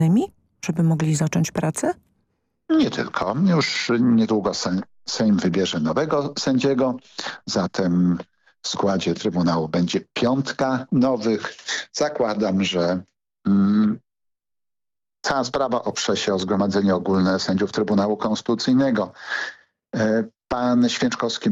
żeby mogli zacząć pracę? Nie tylko. Już niedługo Sejm wybierze nowego sędziego, zatem w składzie Trybunału będzie 5 nowych. Zakładam, że cała sprawa oprze się o Zgromadzenie Ogólne Sędziów Trybunału Konstytucyjnego. Pan Święczkowski